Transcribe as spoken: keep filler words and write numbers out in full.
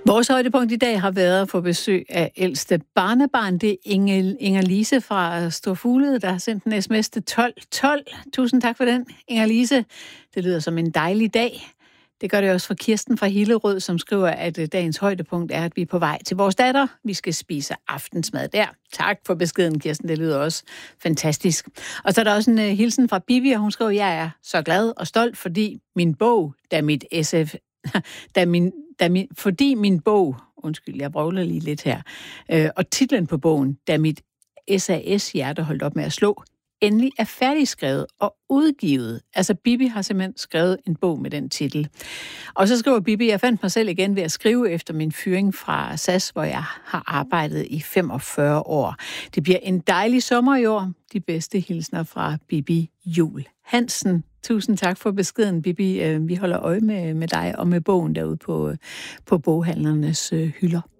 Vores højdepunkt i dag har været at få besøg af ældste barnebarn. Det er Inger, Inger Lise fra Storfuglede, der har sendt en sms til tolv tolv. Tusind tak for den, Inger Lise. Det lyder som en dejlig dag. Det gør det også for Kirsten fra Hillerød, som skriver, at dagens højdepunkt er, at vi er på vej til vores datter. Vi skal spise aftensmad der. Tak for beskeden, Kirsten. Det lyder også fantastisk. Og så er der også en uh, hilsen fra Bibi, og hun skriver, at jeg er så glad og stolt, fordi min bog, da mit S F... da min Da min, fordi min bog, undskyld, jeg vrøvler lige lidt her, øh, og titlen på bogen, da mit S A S-hjerte holdt op med at slå, endelig er færdigskrevet og udgivet. Altså, Bibi har simpelthen skrevet en bog med den titel. Og så skriver Bibi, jeg fandt mig selv igen ved at skrive efter min fyring fra S A S, hvor jeg har arbejdet i femogfyrre år. Det bliver en dejlig sommer i år. De bedste hilsner fra Bibi Juhl Hansen. Tusind tak for beskeden, Bibi. Vi holder øje med, med dig og med bogen derude på, på boghandlernes hylder.